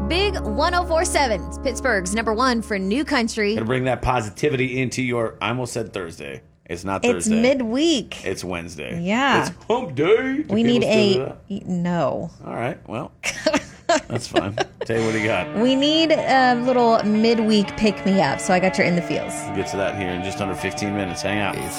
Big 104.7. It's Pittsburgh's number one for new country. Gotta bring that positivity into your... I almost said Thursday. It's not Thursday. It's midweek. It's Wednesday. Yeah. It's hump day. We need no. All right, well, that's fine. Tell you what you got. We need a little midweek pick-me-up, so I got your In the Fields. We'll get to that here in just under 15 minutes. Hang out.